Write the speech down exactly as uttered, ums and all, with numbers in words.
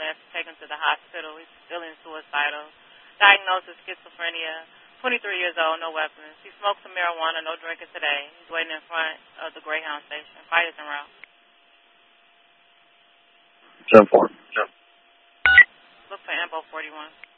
left, taken to the hospital. He's feeling suicidal. Diagnosis schizophrenia. twenty-three years old, no weapons. He smoked some marijuana, no drinking today. He's waiting in front of the Greyhound station. Fight is en route. Jump for. Jump. Look for Ambo forty-one.